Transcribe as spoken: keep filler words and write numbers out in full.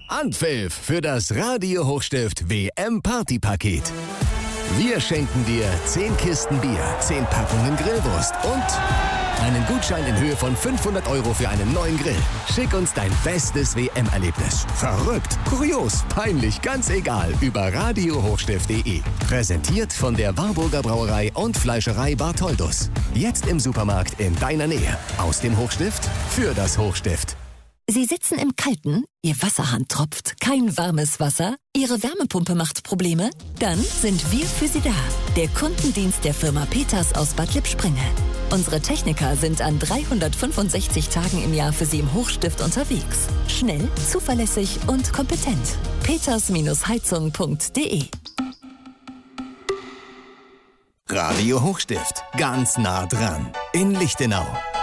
Anpfiff für das Radio Hochstift W M-Party-Paket. Wir schenken dir zehn Kisten Bier, zehn Packungen Grillwurst und einen Gutschein in Höhe von fünfhundert Euro für einen neuen Grill. Schick uns dein bestes W M-Erlebnis. Verrückt, kurios, peinlich, ganz egal. Über radio hochstift punkt de. Präsentiert von der Warburger Brauerei und Fleischerei Bartholdus. Jetzt im Supermarkt in deiner Nähe. Aus dem Hochstift für das Hochstift. Sie sitzen im Kalten, Ihr Wasserhahn tropft, kein warmes Wasser, Ihre Wärmepumpe macht Probleme? Dann sind wir für Sie da. Der Kundendienst der Firma Peters aus Bad Lippspringe. Unsere Techniker sind an dreihundertfünfundsechzig Tagen im Jahr für Sie im Hochstift unterwegs. Schnell, zuverlässig und kompetent. peters Heizung punkt de. Radio Hochstift, ganz nah dran. In Lichtenau.